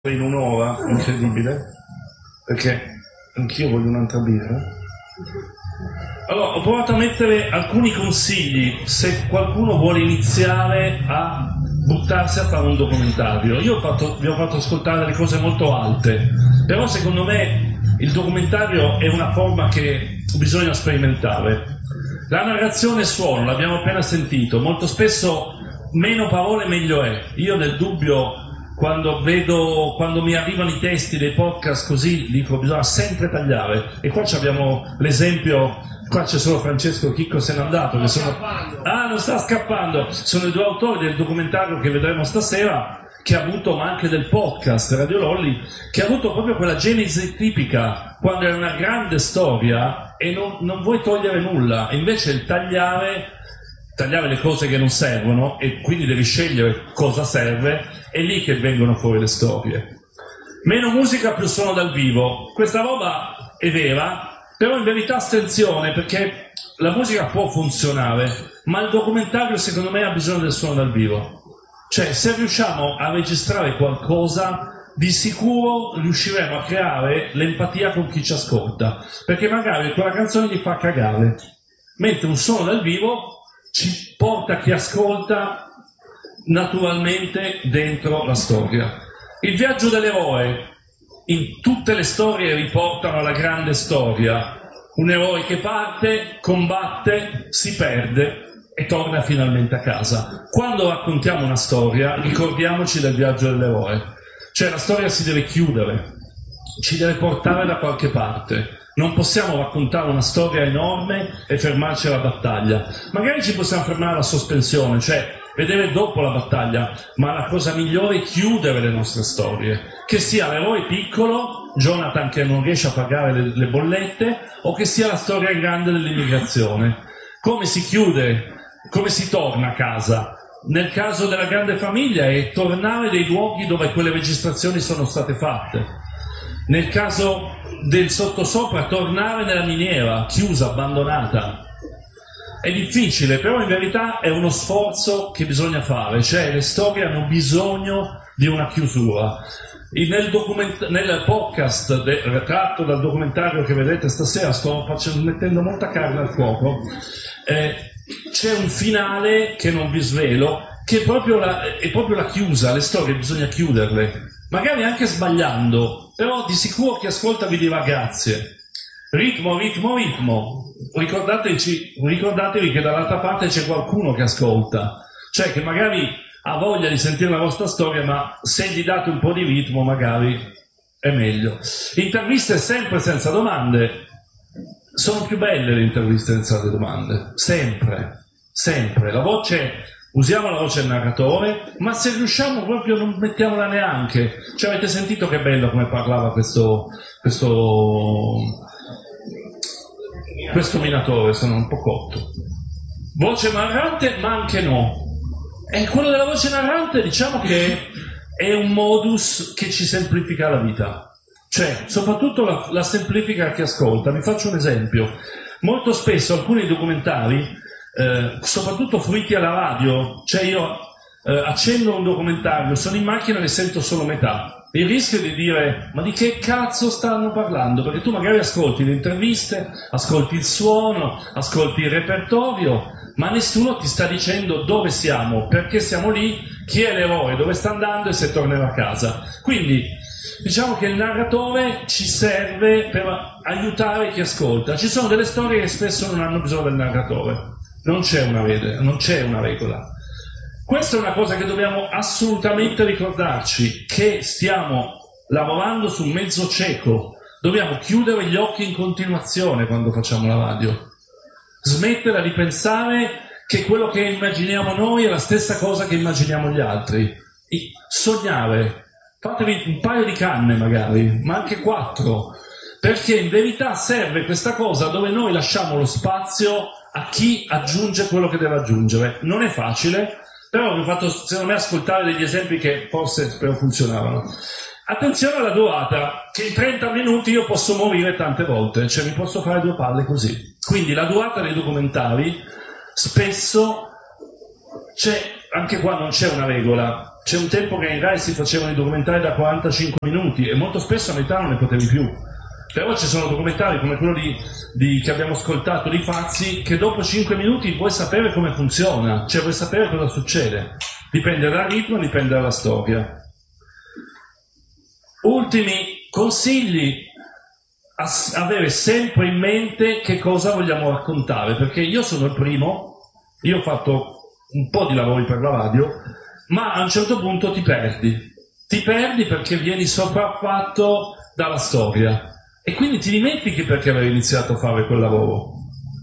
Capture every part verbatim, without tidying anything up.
in un'ora, incredibile, perché anch'io voglio un'altra birra. Allora, ho provato a mettere alcuni consigli se qualcuno vuole iniziare a buttarsi a fare un documentario. Io ho fatto, vi ho fatto ascoltare delle cose molto alte, però secondo me il documentario è una forma che bisogna sperimentare. La narrazione e suono, l'abbiamo appena sentito, molto spesso meno parole meglio è. Io nel dubbio, quando vedo, quando mi arrivano i testi dei podcast così, dico bisogna sempre tagliare. E qua abbiamo l'esempio, qua c'è solo Francesco Chicco se n'è andato, che sono... ah non sta scappando, sono i due autori del documentario che vedremo stasera, che ha avuto, ma anche del podcast Radio Lolli, che ha avuto proprio quella genesi tipica, quando è una grande storia e non, non vuoi togliere nulla, invece il tagliare tagliare le cose che non servono, e quindi devi scegliere cosa serve, è lì che vengono fuori le storie. Meno musica, più suono dal vivo. Questa roba è vera, però in verità attenzione, perché la musica può funzionare, ma il documentario secondo me ha bisogno del suono dal vivo. Cioè, se riusciamo a registrare qualcosa, di sicuro riusciremo a creare l'empatia con chi ci ascolta, perché magari quella canzone gli fa cagare, mentre un suono dal vivo ci porta chi ascolta naturalmente dentro la storia. Il viaggio dell'eroe, in tutte le storie riportano alla grande storia, un eroe che parte, combatte, si perde e torna finalmente a casa. Quando raccontiamo una storia, ricordiamoci del viaggio dell'eroe, cioè la storia si deve chiudere, ci deve portare da qualche parte. Non possiamo raccontare una storia enorme e fermarci alla battaglia. Magari ci possiamo fermare alla sospensione, cioè vedere dopo la battaglia, ma la cosa migliore è chiudere le nostre storie. Che sia l'eroe piccolo, Jonathan che non riesce a pagare le, le bollette, o che sia la storia grande dell'immigrazione. Come si chiude, come si torna a casa? Nel caso della grande famiglia è tornare dei luoghi dove quelle registrazioni sono state fatte. Nel caso del sottosopra, tornare nella miniera, chiusa, abbandonata. È difficile, però in verità è uno sforzo che bisogna fare, cioè le storie hanno bisogno di una chiusura. Nel, document- nel podcast de- tratto dal documentario che vedete stasera, sto facendo, mettendo molta carne al fuoco, eh, c'è un finale che non vi svelo, che è proprio, la, è proprio la chiusa. Le storie bisogna chiuderle, magari anche sbagliando, però di sicuro chi ascolta vi dirà grazie. Ritmo, ritmo, ritmo. Ricordateci, ricordatevi che dall'altra parte c'è qualcuno che ascolta, cioè che magari ha voglia di sentire la vostra storia, ma se gli date un po' di ritmo magari è meglio. Interviste sempre senza domande. Sono più belle le interviste senza domande, sempre, sempre. La voce, usiamo la voce del narratore, ma se riusciamo proprio non mettiamola neanche. Cioè, avete sentito che bello come parlava questo questo questo minatore, sono un po' cotto. Voce narrante, ma anche no. E quello della voce narrante, diciamo che è un modus che ci semplifica la vita. Cioè, soprattutto la, la semplifica a chi ascolta. Vi faccio un esempio. Molto spesso alcuni documentari, eh, soprattutto fruiti alla radio, cioè io eh, accendo un documentario, sono in macchina e ne sento solo metà. Il rischio di dire, ma di che cazzo stanno parlando? Perché tu magari ascolti le interviste, ascolti il suono, ascolti il repertorio, ma nessuno ti sta dicendo dove siamo, perché siamo lì, chi è l'eroe, dove sta andando e se tornerà a casa. Quindi diciamo che il narratore ci serve per aiutare chi ascolta. Ci sono delle storie che spesso non hanno bisogno del narratore, non c'è una regola, non c'è una regola. Questa è una cosa che dobbiamo assolutamente ricordarci, che stiamo lavorando su un mezzo cieco. Dobbiamo chiudere gli occhi in continuazione quando facciamo la radio. Smettere di pensare che quello che immaginiamo noi è la stessa cosa che immaginiamo gli altri. Sognare. Fatevi un paio di canne magari, ma anche quattro, perché in verità serve questa cosa dove noi lasciamo lo spazio a chi aggiunge quello che deve aggiungere. Non è facile, però vi ho fatto, secondo me, ascoltare degli esempi che forse spero funzionavano. Attenzione alla durata, che in trenta minuti io posso morire tante volte, cioè mi posso fare due palle così. Quindi la durata dei documentari spesso, cioè, anche qua non c'è una regola. C'è un tempo che in Rai si facevano i documentari da quarantacinque minuti e molto spesso a metà non ne potevi più. Però ci sono documentari come quello di, di, che abbiamo ascoltato di Fazzi, che dopo cinque minuti vuoi sapere come funziona, cioè vuoi sapere cosa succede. Dipende dal ritmo, dipende dalla storia. Ultimi consigli: As- avere sempre in mente che cosa vogliamo raccontare, perché io sono il primo, io ho fatto un po' di lavori per la radio, ma a un certo punto ti perdi, ti perdi perché vieni sopraffatto dalla storia e quindi ti dimentichi perché avevi iniziato a fare quel lavoro.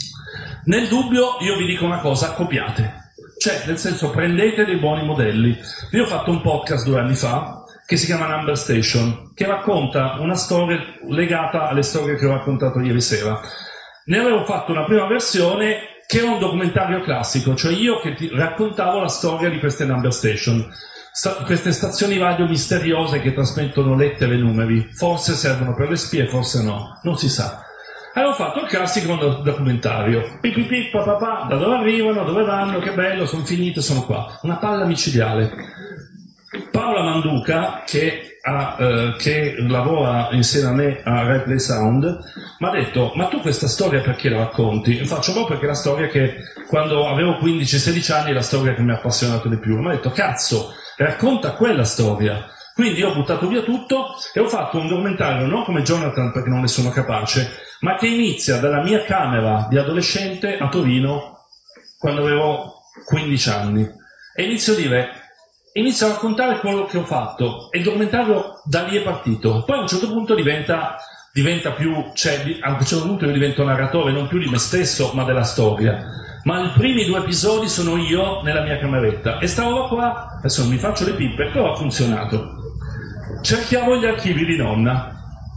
Nel dubbio io vi dico una cosa: copiate, cioè nel senso prendete dei buoni modelli. Io ho fatto un podcast due anni fa che si chiama Number Station, che racconta una storia legata alle storie che ho raccontato ieri sera. Ne avevo fatto una prima versione che era un documentario classico, cioè io che ti raccontavo la storia di queste Number Station, sta- queste stazioni radio misteriose che trasmettono lettere e numeri, forse servono per le spie, forse no, non si sa. Avevo fatto il classico documentario, pipipip, papà, da dove arrivano, dove vanno, che bello, sono finite, sono qua. Una palla micidiale. Paola Manduca, che, ha, eh, che lavora insieme a me a Rai Play Sound, mi ha detto: ma tu questa storia perché la racconti? E faccio proprio perché è la storia che quando avevo quindici sedici anni è la storia che mi ha appassionato di più. Mi ha detto: cazzo, racconta quella storia. Quindi io ho buttato via tutto e ho fatto un documentario non come Jonathan perché non ne sono capace, ma che inizia dalla mia camera di adolescente a Torino quando avevo quindici anni e inizio a dire inizio a raccontare quello che ho fatto e il documentario da lì è partito. Poi a un certo punto diventa, diventa più, cioè a un certo punto io divento narratore non più di me stesso ma della storia. Ma i primi due episodi sono io nella mia cameretta e stavo qua, adesso non mi faccio le pippe, però ha funzionato. Cerchiamo gli archivi di nonna.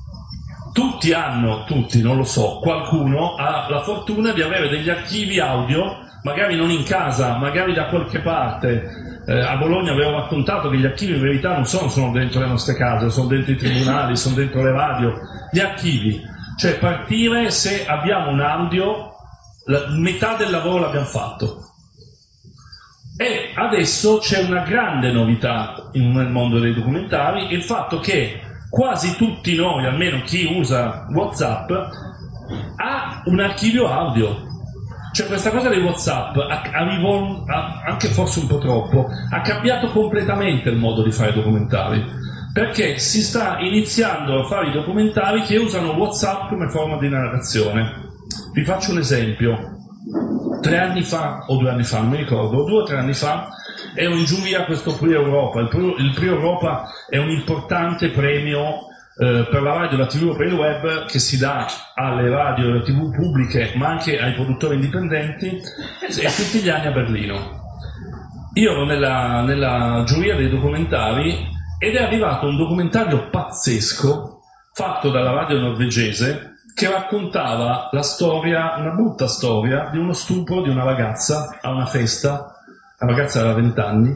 Tutti hanno, tutti, non lo so, qualcuno ha la fortuna di avere degli archivi audio, magari non in casa, magari da qualche parte. Eh, a Bologna avevo raccontato che gli archivi in verità non sono, sono dentro le nostre case, sono dentro i tribunali, sono dentro le radio. Gli archivi, cioè partire se abbiamo un audio, la metà del lavoro l'abbiamo fatto. E adesso c'è una grande novità in, nel mondo dei documentari, il fatto che quasi tutti noi, almeno chi usa WhatsApp, ha un archivio audio. Cioè questa cosa di WhatsApp, arrivò anche forse un po' troppo, ha cambiato completamente il modo di fare documentari, perché si sta iniziando a fare i documentari che usano WhatsApp come forma di narrazione. Vi faccio un esempio. Tre anni fa, o due anni fa, non mi ricordo, due o tre anni fa, ero in giuria a questo Prix Europa. Il Prix, il Prix Europa è un importante premio eh, per la radio, la tivù e per il web che si dà alle radio e alle tivù pubbliche, ma anche ai produttori indipendenti, e, e tutti gli anni a Berlino. Io ero nella, nella giuria dei documentari ed è arrivato un documentario pazzesco fatto dalla radio norvegese che raccontava la storia, una brutta storia, di uno stupro di una ragazza a una festa. La ragazza aveva venti anni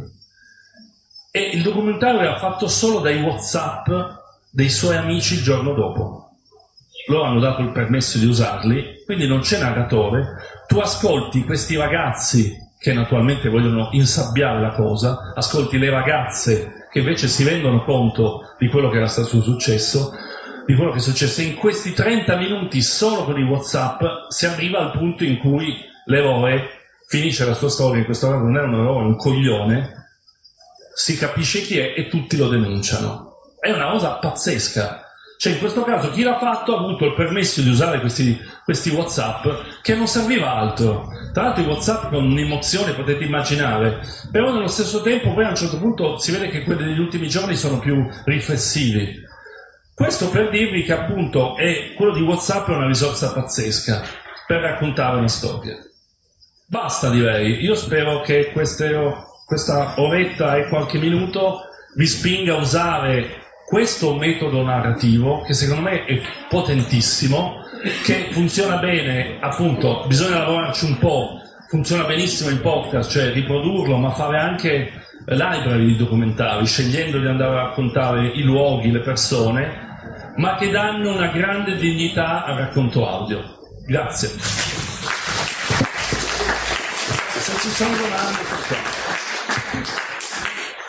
e il documentario era fatto solo dai WhatsApp dei suoi amici il giorno dopo. Loro hanno dato il permesso di usarli, quindi non c'è narratore. Tu ascolti questi ragazzi che naturalmente vogliono insabbiare la cosa, ascolti le ragazze che invece si rendono conto di quello che era stato successo, di quello che è successo. In questi trenta minuti solo con i WhatsApp si arriva al punto in cui l'eroe finisce la sua storia. In questo caso non era un eroe, un coglione, si capisce chi è e tutti lo denunciano. È una cosa pazzesca. Cioè in questo caso chi l'ha fatto ha avuto il permesso di usare questi, questi WhatsApp che non serviva altro. Tra l'altro i WhatsApp con un'emozione potete immaginare, però nello stesso tempo poi a un certo punto si vede che quelli degli ultimi giorni sono più riflessivi. Questo per dirvi che appunto è, quello di WhatsApp è una risorsa pazzesca per raccontare una storia. Basta, direi. Io spero che queste, questa oretta e qualche minuto vi spinga a usare questo metodo narrativo che secondo me è potentissimo, che funziona bene, appunto, bisogna lavorarci un po', funziona benissimo in podcast, cioè riprodurlo, ma fare anche library di documentari, scegliendo di andare a raccontare i luoghi, le persone, ma che danno una grande dignità al racconto audio. Grazie. Se ci sono domande,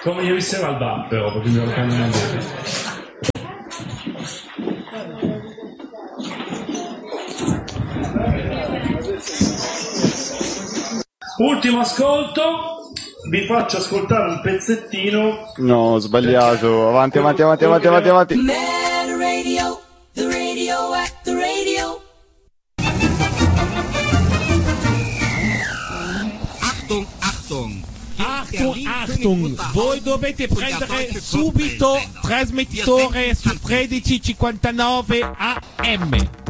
Come ieri sera al bar, però, perché mi lo cambiano bene. Ultimo ascolto, vi faccio ascoltare un pezzettino. No, ho sbagliato. Avanti, avanti, avanti, avanti, avanti, avanti. Mad Radio, the radio at the radio. Achtung, Achtung. Achtung, Achtung, voi dovete prendere subito trasmettitore su tredici cinquantanove A M.